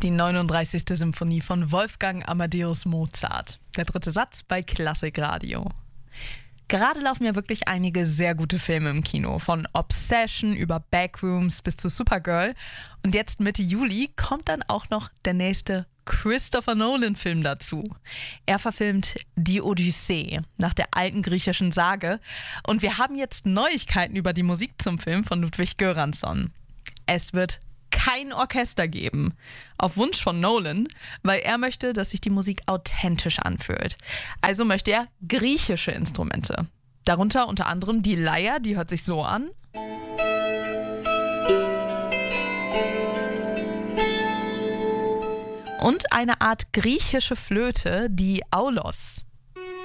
Die 39. Symphonie von Wolfgang Amadeus Mozart. Der dritte Satz bei Klassikradio. Gerade laufen ja wirklich einige sehr gute Filme im Kino. Von Obsession über Backrooms bis zu Supergirl. Und jetzt Mitte Juli kommt dann auch noch der nächste Christopher Nolan-Film dazu. Er verfilmt Die Odyssee nach der alten griechischen Sage. Und wir haben jetzt Neuigkeiten über die Musik zum Film von Ludwig Göransson. Es wird kein Orchester geben. Auf Wunsch von Nolan, weil er möchte, dass sich die Musik authentisch anfühlt. Also möchte er griechische Instrumente. Darunter unter anderem die Leier, die hört sich so an. Und eine Art griechische Flöte, die Aulos.